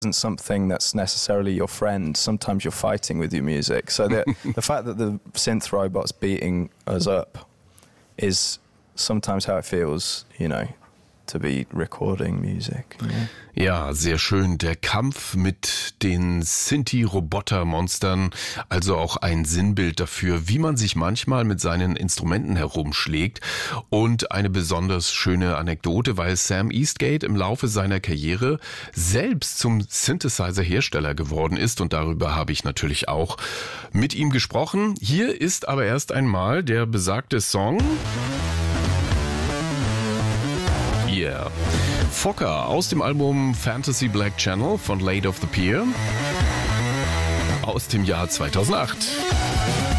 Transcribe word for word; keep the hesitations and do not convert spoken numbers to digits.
isn't something that's necessarily your friend. Sometimes you're fighting with your music. So the the fact that the synth robot's beating us up is sometimes how it feels, you know, to be recording music. Yeah. Ja, sehr schön. Der Kampf mit den Synthi-Roboter-Monstern, also auch ein Sinnbild dafür, wie man sich manchmal mit seinen Instrumenten herumschlägt. Und eine besonders schöne Anekdote, weil Sam Eastgate im Laufe seiner Karriere selbst zum Synthesizer-Hersteller geworden ist. Und darüber habe ich natürlich auch mit ihm gesprochen. Hier ist aber erst einmal der besagte Song. Yeah. Fokker aus dem Album Fantasy Black Channel von Late of the Pier aus dem Jahr zweitausendacht.